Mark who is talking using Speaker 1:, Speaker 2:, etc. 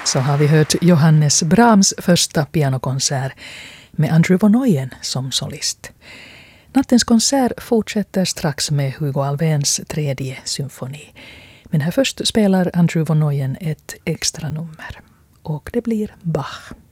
Speaker 1: Så har vi hört Johannes Brahms första pianokonsert med Andrew von Oyen som solist. Nattens konsert fortsätter strax med Hugo Alvéns tredje symfoni. Men här först spelar Andrew von Oyen ett extra nummer. Och det blir Bach.